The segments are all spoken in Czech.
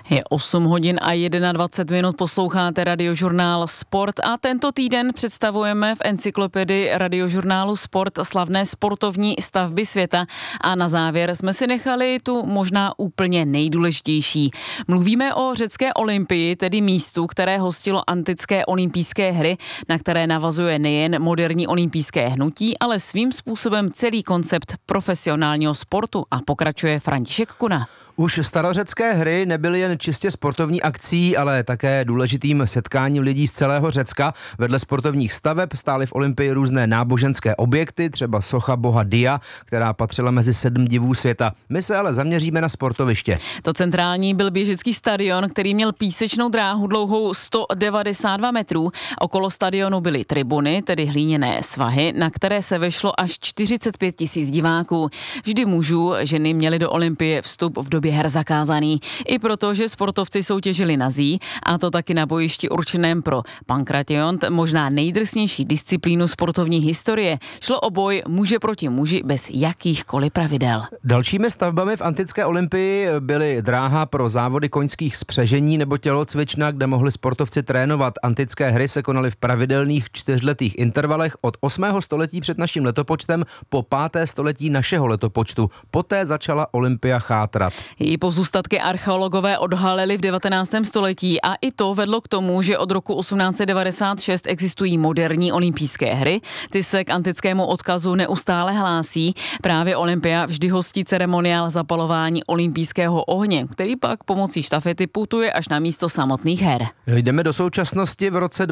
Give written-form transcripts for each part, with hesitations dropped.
Je 8 hodin a 21 minut, posloucháte Radiožurnál Sport a tento týden představujeme v encyklopedii Radiožurnálu Sport slavné sportovní stavby světa a na závěr jsme si nechali tu možná úplně nejdůležitější. Mluvíme o řecké Olympii, tedy místu, které hostilo antické olympijské hry, na které navazuje nejen moderní olympijské hnutí, ale svým způsobem celý koncept profesionálního sportu, a pokračuje František Kuna. Už starořecké hry nebyly jen čistě sportovní akcí, ale také důležitým setkáním lidí z celého Řecka. Vedle sportovních staveb stály v Olympii různé náboženské objekty, třeba socha boha Dia, která patřila mezi 7 divů světa. My se ale zaměříme na sportoviště. To centrální byl běžecký stadion, který měl písečnou dráhu dlouhou 192 metrů. Okolo stadionu byly tribuny, tedy hlíněné svahy, na které se vešlo až 45 000 diváků. Vždy mužů, ženy měly do Olympie vstup v době her zakázaný. I proto, že sportovci soutěžili na zí, a to taky na bojišti určeném pro pankration, možná nejdrsnější disciplínu sportovní historie. Šlo o boj muže proti muži bez jakýchkoliv pravidel. Dalšími stavbami v antické Olympii byly dráha pro závody koňských spřežení nebo tělocvična, kde mohli sportovci trénovat. Antické hry se konaly v pravidelných 4letých intervalech od 8. století před naším letopočtem po 5. století našeho letopočtu. Poté začala Olympia chátrat. Její pozůstatky archeologové odhalili v 19. století a i to vedlo k tomu, že od roku 1896 existují moderní olympijské hry. Ty se k antickému odkazu neustále hlásí. Právě Olympia vždy hostí ceremoniál zapalování olympijského ohně, který pak pomocí štafety putuje až na místo samotných her. Jdeme do současnosti. V roce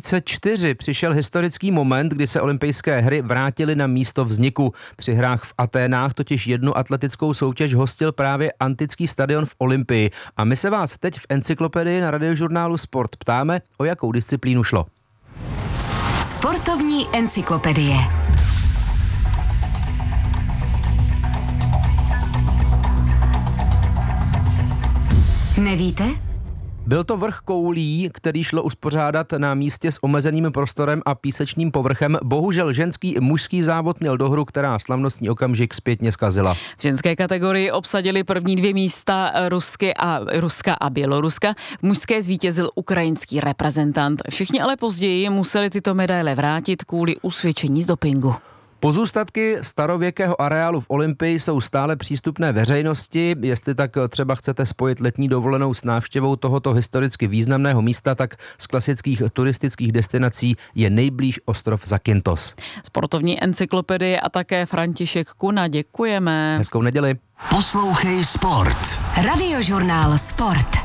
2004 přišel historický moment, kdy se olympijské hry vrátily na místo vzniku. Při hrách v Aténách totiž jednu atletickou soutěž hostil právě antický stadion v Olympii. A my se vás teď v encyklopedii na Radiožurnálu Sport ptáme, o jakou disciplínu šlo. Sportovní encyklopedie. Nevíte? Byl to vrch koulí, který šlo uspořádat na místě s omezeným prostorem a písečným povrchem. Bohužel ženský i mužský závod měl dohru, která slavnostní okamžik zpětně zkazila. V ženské kategorii obsadili první 2 místa Ruska a Běloruska. V mužské zvítězil ukrajinský reprezentant. Všichni ale později museli tyto medaile vrátit kvůli usvědčení z dopingu. Pozůstatky starověkého areálu v Olympii jsou stále přístupné veřejnosti. Jestli tak třeba chcete spojit letní dovolenou s návštěvou tohoto historicky významného místa, tak z klasických turistických destinací je nejblíž ostrov Zakynthos. Sportovní encyklopedie a také František Kuna, děkujeme. Hezkou neděli. Poslouchej Sport. Radiožurnál Sport.